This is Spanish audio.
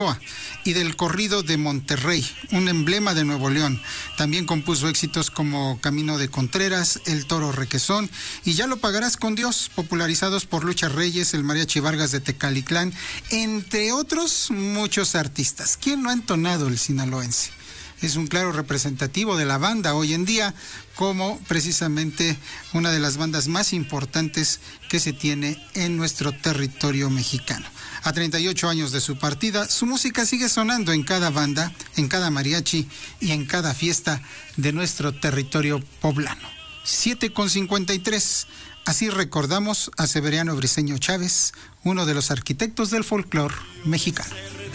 y del corrido de Monterrey, un emblema de Nuevo León. También compuso éxitos como Camino de Contreras, El Toro Requesón y Ya lo pagarás con Dios, popularizados por Lucha Reyes, el Mariachi Vargas de Tecalitlán, entre otros muchos artistas. ¿Quién no ha entonado el sinaloense? Es un claro representativo de la banda hoy en día, como precisamente una de las bandas más importantes que se tiene en nuestro territorio mexicano. A 38 años de su partida, su música sigue sonando en cada banda, en cada mariachi y en cada fiesta de nuestro territorio poblano. 7:53. Así recordamos a Severiano Briceño Chávez, uno de los arquitectos del folclore mexicano.